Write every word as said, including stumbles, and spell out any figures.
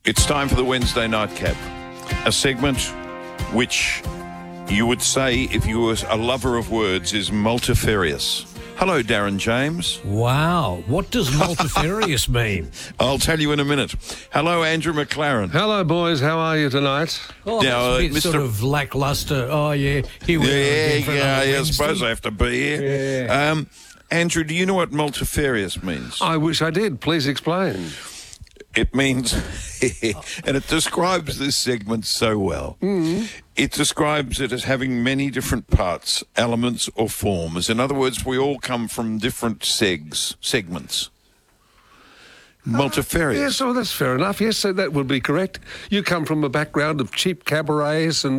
It's time for the Wednesday Nightcap, a segment which you would say, if you were a lover of words, is multifarious. Hello, Darren James. Wow, what does multifarious mean? I'll tell you in a minute. Hello, Andrew McLaren. Hello, boys. How are you tonight? Oh, Now, that's a uh, bit Mister sort of lacklustre. Oh, yeah, here we Yeah, are again for yeah, another yeah, I Wednesday. suppose I have to be here. Yeah. Um, Andrew, do you know what multifarious means? I wish I did. Please explain. It means, and it describes this segment so well. Mm. It describes it as having many different parts, elements, or forms. In other words, we all come from different segs, segments. Multifarious. Yes, oh, that's fair enough. Yes, so that would be correct. You come from a background of cheap cabarets and